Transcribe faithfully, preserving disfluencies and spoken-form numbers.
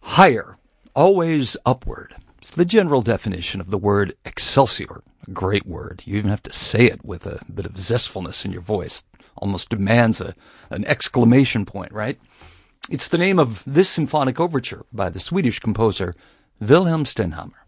Higher, always upward. It's the general definition of the word Excelsior. A great word. You even have to say it with a bit of zestfulness in your voice. Almost demands a, an exclamation point, right? It's the name of this symphonic overture by the Swedish composer Wilhelm Stenhammar.